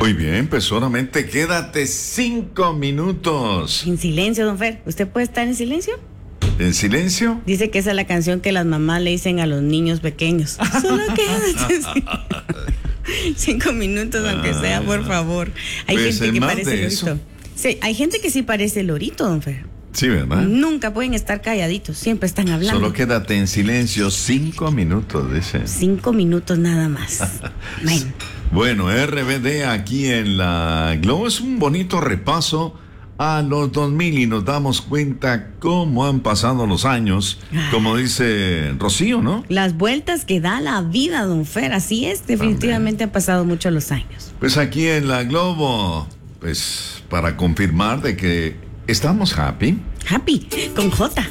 Muy bien, pues solamente quédate 5 minutos. En silencio, don Fer. ¿Usted puede estar en silencio? ¿En silencio? Dice que esa es la canción que las mamás le dicen a los niños pequeños. Solo quédate 5 minutos, aunque sea, por favor. Hay pues gente que más parece de lorito. eso. Sí, hay gente que sí parece lorito, don Fer. Sí, ¿verdad? Nunca pueden estar calladitos, siempre están hablando. Solo quédate en silencio 5 minutos, dice. 5 minutos nada más. Bueno, RBD aquí en la Globo es un bonito repaso a los 2000 y nos damos cuenta cómo han pasado los años, como dice Rocío, ¿no? Las vueltas que da la vida, don Fer, así es, definitivamente han pasado mucho los años. Pues aquí en la Globo, pues para confirmar de que estamos happy. Happy, con J.